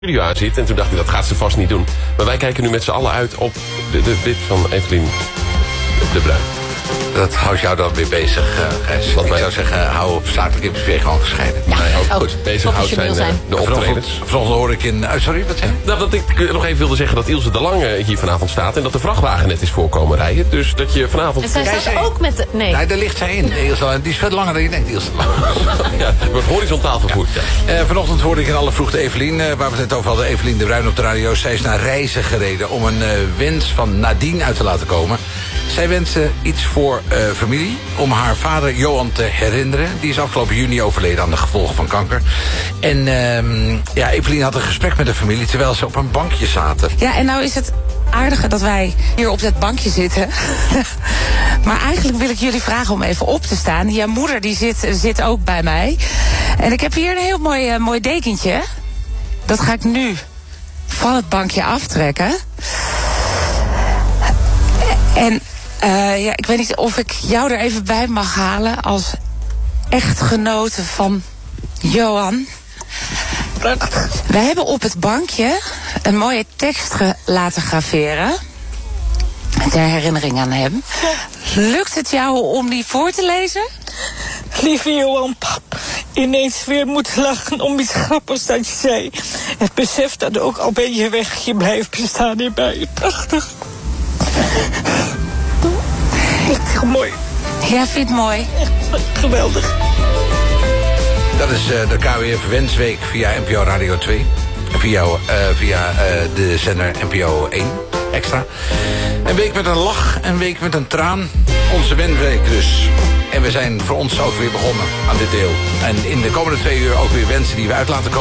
studio uit zit. En toen dacht ik, dat gaat ze vast niet doen. Maar wij kijken nu met z'n allen uit op dit van Evelien de Bruin. Dat houdt jou dan weer bezig, Gijs. Want ik zou zeggen, hou op zaterdag weer gewoon gescheiden. Ja, Nee, ook ook goed. Bezig houdt zijn de optredens. Vanochtend hoorde ik in... sorry, wat zei je? Nou, dat ik nog even wilde zeggen dat Ilse de Lange hier vanavond staat. En dat de vrachtwagen net is voorkomen rijden. Dus dat je vanavond... En zij staat ook met de... Nee, daar ligt zij in. Die is veel langer dan je denkt, Ilse. Ja, wordt horizontaal vervoerd. Ja. Vanochtend hoorde ik in alle vroegte Evelien, waar we het net over hadden, Evelien de Bruin op de radio. Zij is naar Reizen gereden om een wens van Nadine uit te laten komen. Zij wenste iets voor familie om haar vader Johan te herinneren. Die is afgelopen juni overleden aan de gevolgen van kanker. En Evelien had een gesprek met de familie terwijl ze op een bankje zaten. Ja, en nou is het aardige dat wij hier op dat bankje zitten. Maar eigenlijk wil ik jullie vragen om even op te staan. Jouw moeder die zit ook bij mij. En ik heb hier een heel mooi dekentje. Dat ga ik nu van het bankje aftrekken. En ik weet niet of ik jou er even bij mag halen als echtgenote van Johan. We hebben op het bankje een mooie tekst laten graveren. Ter herinnering aan hem. Lukt het jou om die voor te lezen? Lieve Johan, pap, ineens weer moeten lachen om iets grappigs dat je zei. Het besef dat ook al ben je weg, je blijft bestaan hierbij. Prachtig. Echt mooi. Ja, vind het mooi. Echt geweldig. Dat is de KWF Wensweek via NPO Radio 2. Via de zender NPO 1 extra. Een week met een lach, een week met een traan. Onze Wensweek dus. En we zijn voor ons ook weer begonnen aan dit deel. En in de komende 2 uur ook weer wensen die we uit laten komen.